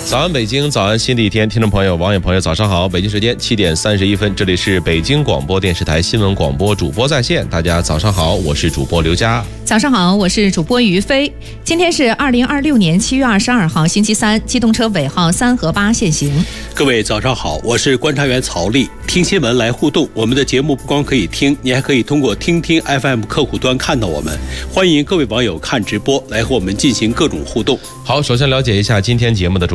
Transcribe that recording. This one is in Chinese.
早安北京，早安新的一天，听众朋友、网友朋友早上好，北京时间7点31分，这里是北京广播电视台新闻广播主播在线，大家早上好，我是主播刘佳。 早上好，我是主播于飞。今天是2026年7月22号星期三，机动车尾号3和8限行。 各位早上好，我是观察员曹丽。听新闻来互动，我们的节目不光可以听，你还可以通过听听 FM 客户端看到我们。欢迎各位网友看直播，来和我们进行各种互动。 好，首先了解一下今天节目的主